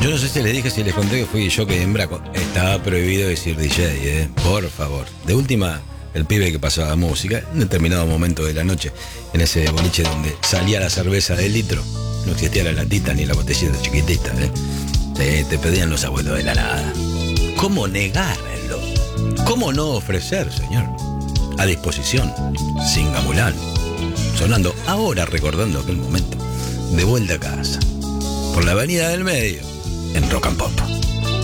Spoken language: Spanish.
Yo no sé si les dije, si les conté que fui yo que en Braco. Estaba prohibido decir DJ, por favor. De última, el pibe que pasaba música, en determinado momento de la noche, en ese boliche donde salía la cerveza de litro, no existía la latita ni la botellita chiquitita, te pedían los abuelos de la nada. ¿Cómo negarlo? ¿Cómo no ofrecer, señor? A disposición, sin gamulán. Sonando ahora, recordando aquel momento, de vuelta a casa, por la avenida del medio, en Rock and Pop.